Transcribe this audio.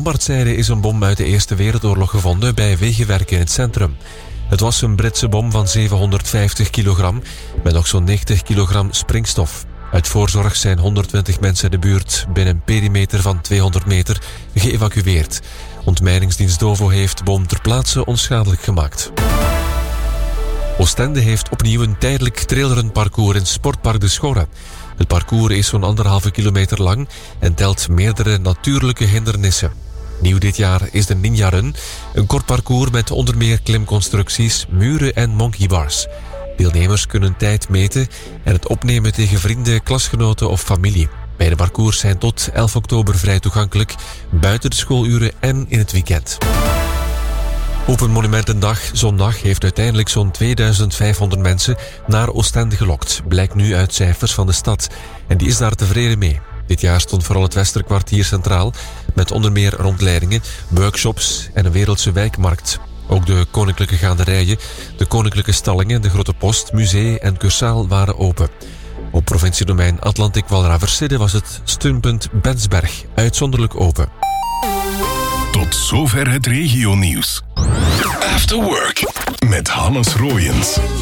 Lombardzijde is een bom uit de Eerste Wereldoorlog gevonden bij wegenwerken in het centrum. Het was een Britse bom van 750 kilogram met nog zo'n 90 kilogram springstof. Uit voorzorg zijn 120 mensen in de buurt binnen een perimeter van 200 meter geëvacueerd. Ontmijningsdienst Dovo heeft de bom ter plaatse onschadelijk gemaakt. Oostende heeft opnieuw een tijdelijk trailrunparcours in Sportpark de Schorre. Het parcours is zo'n 1,5 kilometer lang en telt meerdere natuurlijke hindernissen. Nieuw dit jaar is de Ninja Run, een kort parcours met onder meer klimconstructies, muren en monkeybars. Deelnemers kunnen tijd meten en het opnemen tegen vrienden, klasgenoten of familie. Beide parcours zijn tot 11 oktober vrij toegankelijk, buiten de schooluren en in het weekend. Open Monumentendag zondag heeft uiteindelijk zo'n 2500 mensen naar Oostende gelokt, blijkt nu uit cijfers van de stad. En die is daar tevreden mee. Dit jaar stond vooral het Westerkwartier centraal, met onder meer rondleidingen, workshops en een wereldse wijkmarkt. Ook de koninklijke gaanderijen, de koninklijke stallingen, de Grote Post, Musee en Cursaal waren open. Op provinciedomein Atlantic Walraverside was het steunpunt Bensberg uitzonderlijk open. Tot zover het regionieuws. After Work met Hannes Roijens.